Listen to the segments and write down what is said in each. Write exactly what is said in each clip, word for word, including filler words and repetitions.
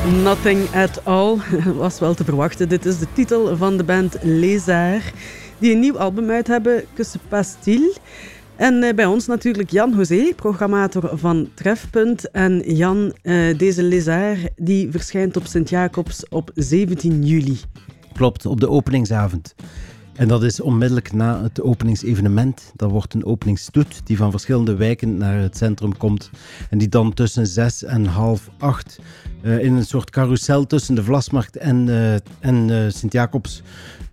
Nothing at all, was wel te verwachten. Dit is de titel van de band Les Arts, die een nieuw album uit hebben, Que se passe-t-il? En uh, bij ons natuurlijk Jan José, programmator van Trefpunt. En Jan, uh, deze Les Arts, die verschijnt op Sint-Jacobs op zeventien juli. Klopt, op de openingsavond. En dat is onmiddellijk na het openingsevenement. Dat wordt een openingsstoet die van verschillende wijken naar het centrum komt. En die dan tussen zes en half acht uh, in een soort carousel tussen de Vlasmarkt en, uh, en uh, Sint-Jacobs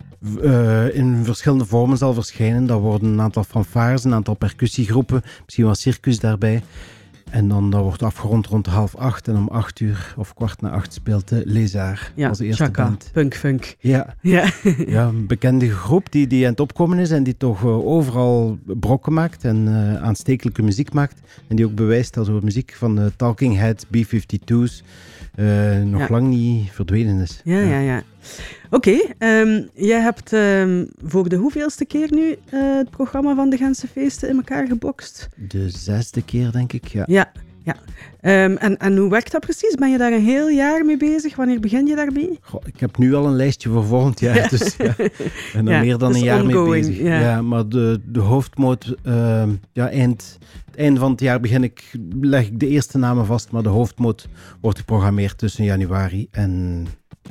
uh, in verschillende vormen zal verschijnen. Dat worden een aantal fanfares, een aantal percussiegroepen, misschien wel circus daarbij. En dan dat wordt afgerond rond half acht en om acht uur of kwart na acht speelt de Les Arts ja, als eerste Chaka, band. Punk Funk. Ja, ja. ja, een bekende groep die, die aan het opkomen is en die toch uh, overal brokken maakt en uh, aanstekelijke muziek maakt. En die ook bewijst dat de muziek van de Talking Heads, B vijfentwintig's uh, nog ja. lang niet verdwenen is. Ja, ja, ja. ja. Oké, okay, um, jij hebt um, voor de hoeveelste keer nu uh, het programma van de Gentse Feesten in elkaar gebokst? De zesde keer, denk ik, ja. Ja, ja. Um, en, en hoe werkt dat precies? Ben je daar een heel jaar mee bezig? Wanneer begin je daarmee? Goh, ik heb nu al een lijstje voor volgend jaar, ja. dus ja, ik ben er ja, meer dan een jaar ongoing, mee bezig. Ja. Ja, maar de, de hoofdmoot, uh, ja, eind, het einde van het jaar begin ik, leg ik de eerste namen vast, maar de hoofdmoot wordt geprogrammeerd tussen januari en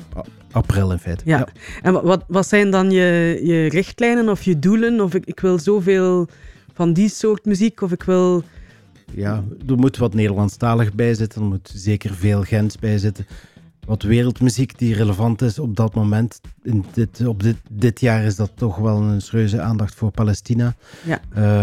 april in feite. Ja. Ja. En wat, wat zijn dan je, je richtlijnen of je doelen? Of ik, ik wil zoveel van die soort muziek, of ik wil... Ja, er moet wat Nederlandstalig bij zitten, er moet zeker veel Gents bij zitten. Wat wereldmuziek die relevant is op dat moment. In dit, op dit, dit jaar is dat toch wel een serieuze aandacht voor Palestina. Ja.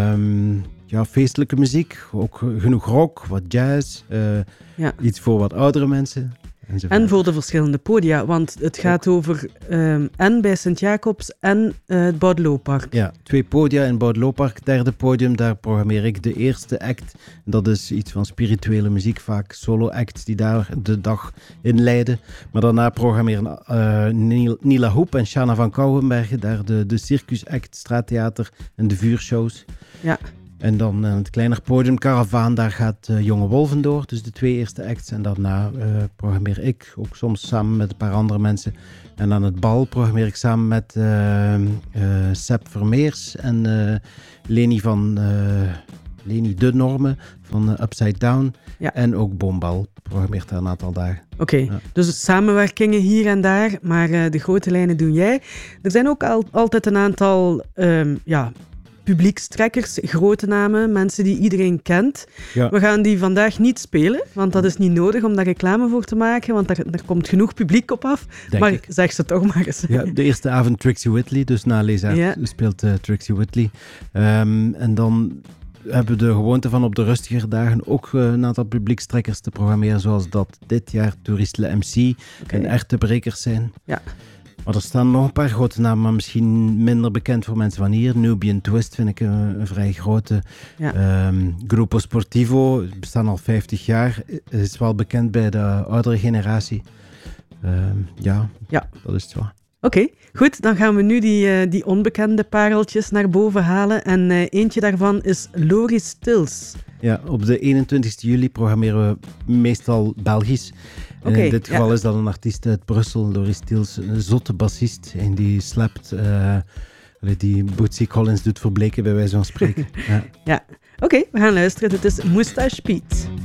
Um, ja, feestelijke muziek, ook genoeg rock, wat jazz, uh, ja. iets voor wat oudere mensen. Enzovoort. En voor de verschillende podia, want het gaat ook over um, en bij Sint-Jacobs en uh, het Boudelooppark. Ja, twee podia in het Boudelooppark. Derde podium, daar programmeer ik de eerste act. Dat is iets van spirituele muziek, vaak solo-acts die daar de dag in leiden. Maar daarna programmeren uh, Nila Hoep en Shana van Kouwenbergen daar de, de circusact, straattheater en de vuurshows. Ja. En dan uh, het kleiner podium, Caravaan, daar gaat uh, Jonge Wolven door. Dus de twee eerste acts. En daarna uh, programmeer ik, ook soms samen met een paar andere mensen. En aan het bal programmeer ik samen met uh, uh, Sepp Vermeers en uh, Leni van... Uh, Leni de Norme van uh, Upside Down. Ja. En ook Boombal programmeert daar een aantal dagen. Oké, okay. ja. Dus samenwerkingen hier en daar, maar uh, de grote lijnen doe jij. Er zijn ook al, altijd een aantal... Um, ja, publiekstrekkers, grote namen, mensen die iedereen kent. Ja. We gaan die vandaag niet spelen, want dat is niet nodig om daar reclame voor te maken, want daar, daar komt genoeg publiek op af. Denk maar ik. Zeg ze toch maar eens. Ja, de eerste avond Trixie Whitley, dus na Les Arts ja. speelt uh, Trixie Whitley. Um, en dan hebben we de gewoonte van op de rustigere dagen ook uh, een aantal publiekstrekkers te programmeren, zoals dat dit jaar Touriste Le M C okay. en echte brekers zijn. Ja. Maar er staan nog een paar grote namen, maar misschien minder bekend voor mensen van hier. Nubian Twist vind ik een, een vrij grote. Ja. Um, Grupo Sportivo, bestaan al vijftig jaar. Is wel bekend bij de oudere generatie. Um, ja, ja, dat is het zo. Oké, okay, goed. Dan gaan we nu die, uh, die onbekende pareltjes naar boven halen. En uh, eentje daarvan is Loris Stils. Ja, op de eenentwintigste juli programmeren we meestal Belgisch. Okay, in dit geval ja. is dat een artiest uit Brussel, Loris Stils, een zotte bassist. En die slapt, uh, die Bootsy Collins doet verbleken bij wijze van spreken. Ja, ja. Oké, okay, we gaan luisteren. Dit is Moustache Piet.